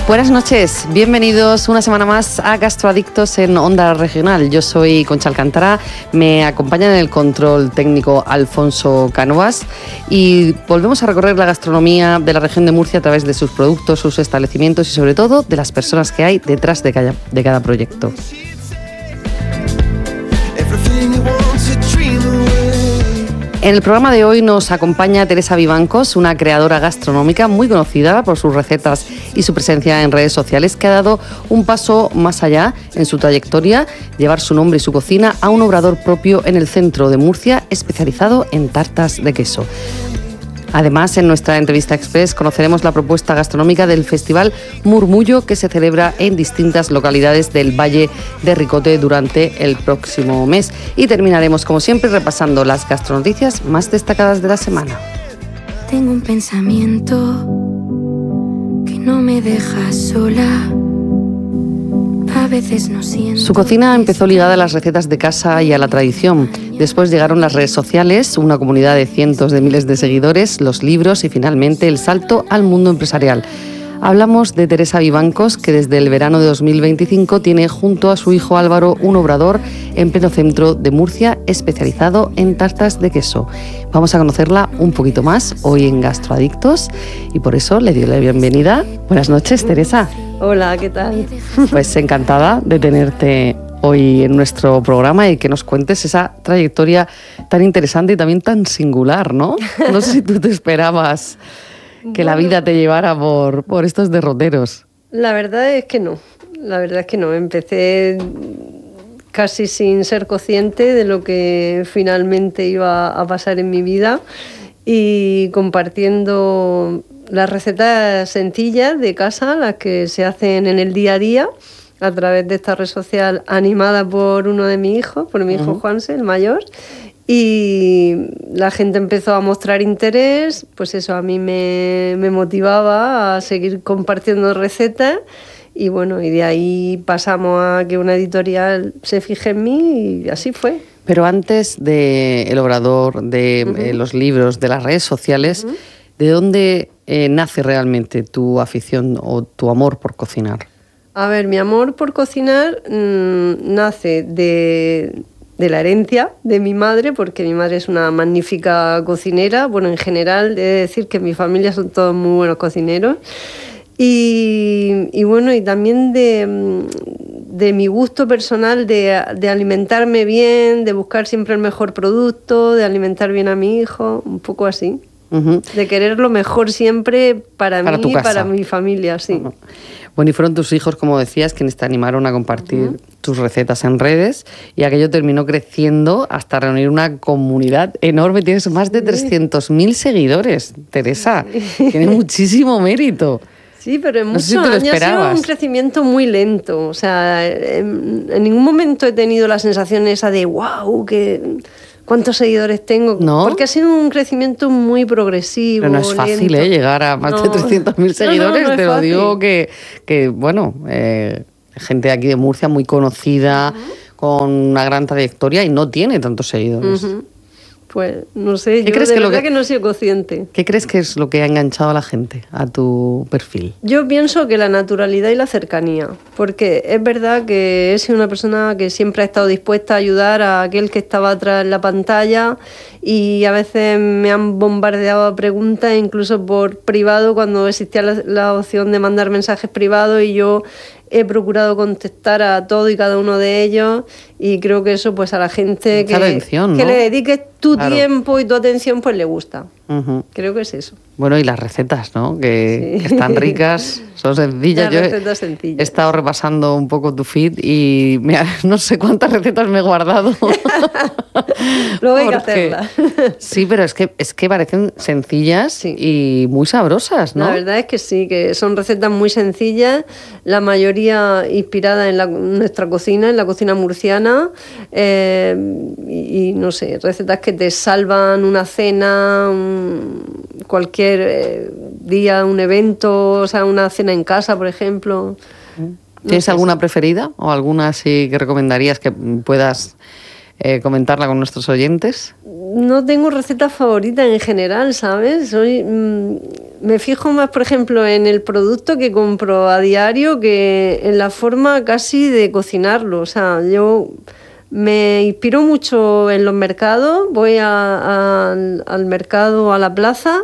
Buenas noches, bienvenidos una semana más a Gastroadictos en Onda Regional. Yo soy Concha Alcántara, me acompaña en el control técnico Alfonso Cánovas y volvemos a recorrer la gastronomía de la región de Murcia a través de sus productos, sus establecimientos y sobre todo de las personas que hay detrás de cada proyecto. En el programa de hoy nos acompaña Teresa Vivancos, una creadora gastronómica muy conocida por sus recetas y su presencia en redes sociales, que ha dado un paso más allá en su trayectoria, llevar su nombre y su cocina a un obrador propio en el centro de Murcia, especializado en tartas de queso. Además, en nuestra entrevista express conoceremos la propuesta gastronómica del Festival Murmullo, que se celebra en distintas localidades del Valle de Ricote durante el próximo mes. Y terminaremos, como siempre, repasando las gastronoticias más destacadas de la semana. Tengo un pensamiento que no me deja sola. A veces no siento. Su cocina empezó ligada a las recetas de casa y a la tradición. Después llegaron las redes sociales, una comunidad de cientos de miles de seguidores, los libros y finalmente el salto al mundo empresarial. Hablamos de Teresa Vivancos, que desde el verano de 2025 tiene junto a su hijo Álvaro un obrador en pleno centro de Murcia especializado en tartas de queso. Vamos a conocerla un poquito más hoy en Gastroadictos y por eso le doy la bienvenida. Buenas noches, Teresa. Hola, ¿qué tal? Pues encantada de tenerte hoy en nuestro programa y que nos cuentes esa trayectoria tan interesante y también tan singular, ¿no? No sé si tú te esperabas que la vida te llevara por estos derroteros. La verdad es que no. Empecé casi sin ser consciente de lo que finalmente iba a pasar en mi vida y compartiendo las recetas sencillas de casa, las que se hacen en el día a día, a través de esta red social animada por uno de mis hijos, por mi hijo Juanse, el mayor. Y la gente empezó a mostrar interés, pues eso a mí me motivaba a seguir compartiendo recetas y bueno, y de ahí pasamos a que una editorial se fije en mí y así fue. Pero antes del obrador, de los libros, de las redes sociales, ¿de dónde nace realmente tu afición o tu amor por cocinar? A ver, mi amor por cocinar nace de la herencia de mi madre, porque mi madre es una magnífica cocinera. Bueno, en general, he de decir que en mi familia son todos muy buenos cocineros. Y bueno, y también de mi gusto personal de alimentarme bien, de buscar siempre el mejor producto, de alimentar bien a mi hijo, un poco así. De querer lo mejor siempre para mí y para mi familia, sí. Bueno, y fueron tus hijos, como decías, quienes te animaron a compartir tus recetas en redes y aquello terminó creciendo hasta reunir una comunidad enorme. Tienes más de 300.000 seguidores, Teresa. Tiene muchísimo mérito. Sí, pero en muchos años ha sido un crecimiento muy lento. O sea, en ningún momento he tenido la sensación esa de wow, ¿cuántos seguidores tengo? ¿No? Porque ha sido un crecimiento muy progresivo. Pero no es fácil, llegar a más de 300.000 seguidores. No te lo digo que bueno, gente aquí de Murcia muy conocida, con una gran trayectoria y no tiene tantos seguidores. Pues no sé, yo de verdad que no he sido consciente. ¿Qué crees que es lo que ha enganchado a la gente a tu perfil? Yo pienso que la naturalidad y la cercanía, porque es verdad que he sido una persona que siempre ha estado dispuesta a ayudar a aquel que estaba atrás en la pantalla y a veces me han bombardeado preguntas, incluso por privado, cuando existía la opción de mandar mensajes privados y yo he procurado contestar a todo y cada uno de ellos y creo que eso pues a la gente que le dediques tu tiempo y tu atención pues le gusta. Creo que es eso. Bueno, y las recetas, ¿no? Que están ricas, son sencillas. Las recetas sencillas. He estado repasando un poco tu feed y no sé cuántas recetas me he guardado. Luego hay que hacerlas. Sí, pero es que parecen sencillas y muy sabrosas, ¿no? La verdad es que sí, que son recetas muy sencillas, la mayoría inspiradas en nuestra cocina, en la cocina murciana, y no sé, recetas que te salvan una cena, cualquier día, un evento, o sea, una cena en casa, por ejemplo. ¿Tienes alguna preferida o alguna así que recomendarías que puedas comentarla con nuestros oyentes? No tengo receta favorita en general, ¿sabes? me fijo más, por ejemplo, en el producto que compro a diario que en la forma casi de cocinarlo. O sea, yo me inspiro mucho en los mercados, voy al mercado, a la plaza,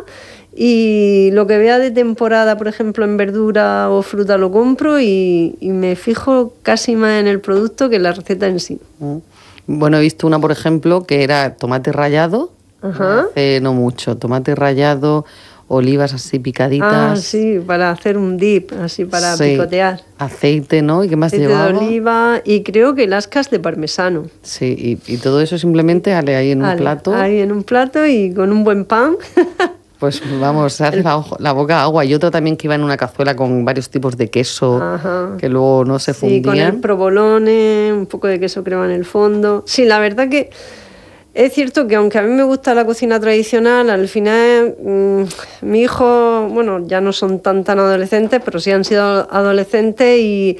y lo que vea de temporada, por ejemplo, en verdura o fruta lo compro y me fijo casi más en el producto que en la receta en sí. Bueno, he visto una, por ejemplo, que era tomate rallado, hace no mucho, tomate rallado, olivas así picaditas. Ah, sí, para hacer un dip, así para picotear. Aceite, ¿no? ¿Y qué más llevaba? Aceite de oliva y creo que lascas de parmesano. Sí, y todo eso simplemente ahí en un plato. Ahí en un plato y con un buen pan. Pues vamos, se hace la boca agua. Y otra también que iba en una cazuela con varios tipos de queso, que luego no se fundían. Sí, con el provolone, un poco de queso crema en el fondo. Sí, la verdad que es cierto que aunque a mí me gusta la cocina tradicional, al final mi hijo, bueno, ya no son tan adolescentes, pero sí han sido adolescentes y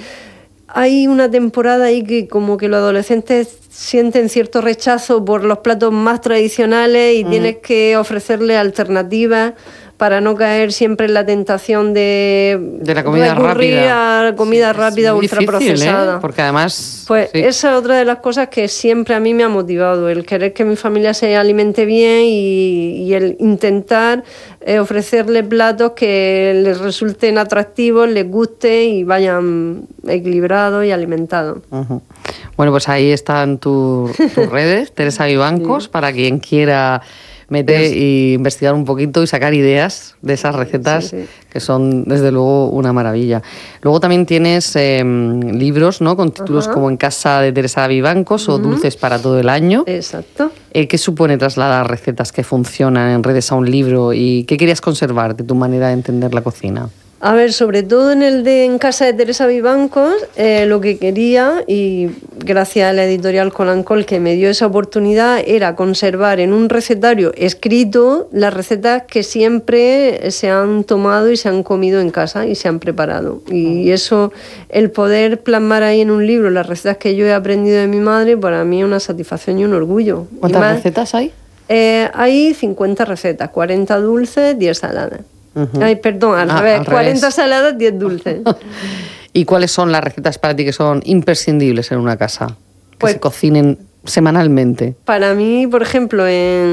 hay una temporada ahí que como que los adolescentes sienten cierto rechazo por los platos más tradicionales y tienes que ofrecerles alternativas para no caer siempre en la tentación de la comida rápida. A comida rápida ultraprocesada. Porque además... Pues esa es otra de las cosas que siempre a mí me ha motivado, el querer que mi familia se alimente bien y el intentar ofrecerle platos que les resulten atractivos, les guste y vayan equilibrados y alimentados. Bueno, pues ahí están tus redes, Teresa Vivancos, para quien quiera meter e investigar un poquito y sacar ideas de esas recetas que son desde luego una maravilla. Luego también tienes libros, ¿no? Con títulos como En casa de Teresa Vivancos o Dulces para todo el año. Exacto. ¿Qué supone trasladar recetas que funcionan en redes a un libro y qué querías conservar de tu manera de entender la cocina? A ver, sobre todo en el de En casa de Teresa Vivancos, lo que quería, y gracias a la editorial Colancol que me dio esa oportunidad, era conservar en un recetario escrito las recetas que siempre se han tomado y se han comido en casa y se han preparado. Y eso, el poder plasmar ahí en un libro las recetas que yo he aprendido de mi madre, para mí es una satisfacción y un orgullo. ¿Cuántas recetas hay? Hay 50 recetas, 40 dulces, 10 saladas. Ay, perdón, al revés, 40 saladas, 10 dulces. ¿Y cuáles son las recetas para ti que son imprescindibles en una casa? Que se cocinen semanalmente. Para mí, por ejemplo,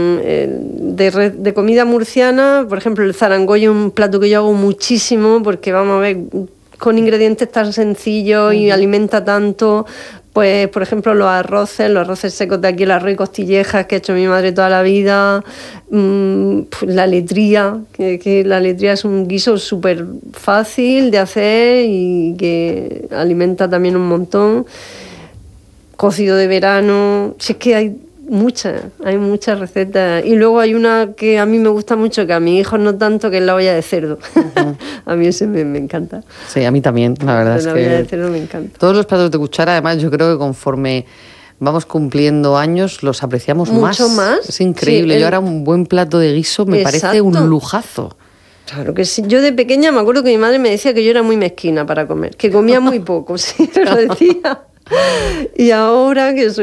de comida murciana, por ejemplo, el zarangollo es un plato que yo hago muchísimo porque, vamos a ver, con ingredientes tan sencillos y alimenta tanto. Pues, por ejemplo, los arroces secos de aquí, el arroz y costillejas que ha hecho mi madre toda la vida, la letría, que la letría es un guiso súper fácil de hacer y que alimenta también un montón. Cocido de verano, si es que hay muchas recetas. Y luego hay una que a mí me gusta mucho, que a mis hijos no tanto, que es la olla de cerdo. A mí ese me encanta. Sí, a mí también, la verdad es que... La olla de cerdo me encanta. Todos los platos de cuchara, además, yo creo que conforme vamos cumpliendo años, los apreciamos mucho más. Es increíble. Sí, Yo ahora un buen plato de guiso me parece un lujazo. Claro que sí. Yo de pequeña me acuerdo que mi madre me decía que yo era muy mezquina para comer, que comía muy poco, sí, me lo decía. Y ahora que soy